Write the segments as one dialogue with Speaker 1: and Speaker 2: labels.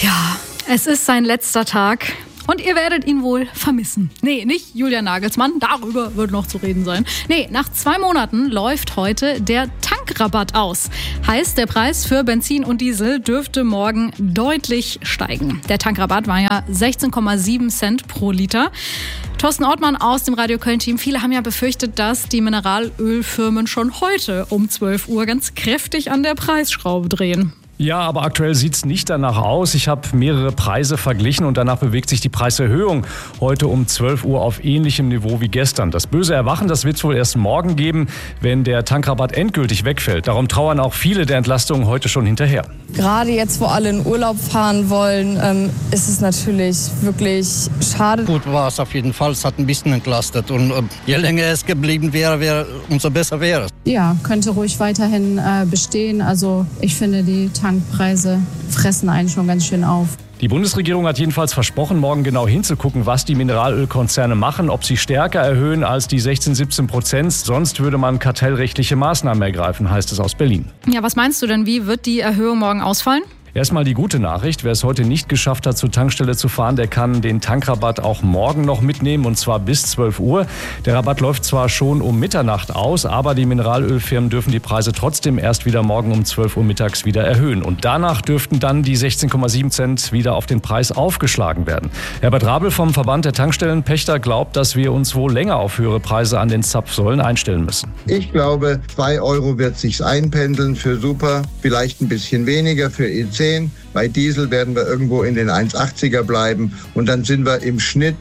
Speaker 1: Ja, es ist sein letzter Tag. Und ihr werdet ihn wohl vermissen. Nee, nicht Julian Nagelsmann, darüber wird noch zu reden sein. Nee, nach 2 Monaten läuft heute der Tankrabatt aus. Heißt, der Preis für Benzin und Diesel dürfte morgen deutlich steigen. Der Tankrabatt war ja 16,7 Cent pro Liter. Thorsten Ortmann aus dem Radio Köln-Team. Viele haben ja befürchtet, dass die Mineralölfirmen schon heute um 12 Uhr ganz kräftig an der Preisschraube drehen.
Speaker 2: Ja, aber aktuell sieht es nicht danach aus. Ich habe mehrere Preise verglichen und danach bewegt sich die Preiserhöhung heute um 12 Uhr auf ähnlichem Niveau wie gestern. Das böse Erwachen, das wird es wohl erst morgen geben, wenn der Tankrabatt endgültig wegfällt. Darum trauern auch viele der Entlastungen heute schon hinterher.
Speaker 3: Gerade jetzt, wo alle in Urlaub fahren wollen, ist es natürlich wirklich schade.
Speaker 4: Gut war es auf jeden Fall. Es hat ein bisschen entlastet. Und je länger es geblieben wäre, umso besser wäre es.
Speaker 5: Ja, könnte ruhig weiterhin bestehen. Also ich finde, die Tankpreise fressen einen schon ganz schön auf.
Speaker 2: Die Bundesregierung hat jedenfalls versprochen, morgen genau hinzugucken, was die Mineralölkonzerne machen, ob sie stärker erhöhen als die 16-17%. Sonst würde man kartellrechtliche Maßnahmen ergreifen, heißt es aus Berlin.
Speaker 1: Ja, was meinst du denn, wie wird die Erhöhung morgen ausfallen?
Speaker 2: Erstmal die gute Nachricht, wer es heute nicht geschafft hat, zur Tankstelle zu fahren, der kann den Tankrabatt auch morgen noch mitnehmen, und zwar bis 12 Uhr. Der Rabatt läuft zwar schon um Mitternacht aus, aber die Mineralölfirmen dürfen die Preise trotzdem erst wieder morgen um 12 Uhr mittags wieder erhöhen. Und danach dürften dann die 16,7 Cent wieder auf den Preis aufgeschlagen werden. Herbert Rabel vom Verband der Tankstellenpächter glaubt, dass wir uns wohl länger auf höhere Preise an den Zapfsäulen einstellen müssen.
Speaker 6: Ich glaube, 2 Euro wird sich's einpendeln für Super, vielleicht ein bisschen weniger für E10. Bei Diesel werden wir irgendwo in den 1,80er bleiben und dann sind wir im Schnitt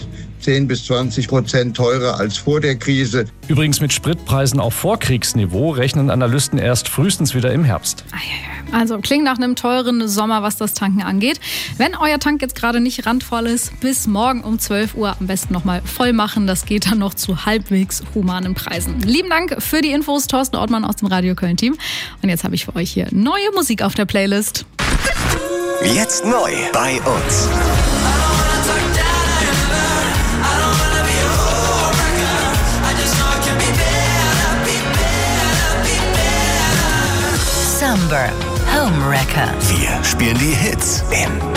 Speaker 6: 10-20% teurer als vor der Krise.
Speaker 2: Übrigens mit Spritpreisen auf Vorkriegsniveau rechnen Analysten erst frühestens wieder im Herbst.
Speaker 1: Also klingt nach einem teuren Sommer, was das Tanken angeht. Wenn euer Tank jetzt gerade nicht randvoll ist, bis morgen um 12 Uhr am besten nochmal voll machen. Das geht dann noch zu halbwegs humanen Preisen. Lieben Dank für die Infos, Thorsten Ortmann aus dem Radio Köln-Team. Und jetzt habe ich für euch hier neue Musik auf der Playlist.
Speaker 7: Jetzt neu bei uns.
Speaker 8: Summer Homewrecker.
Speaker 7: Wir spielen die Hits in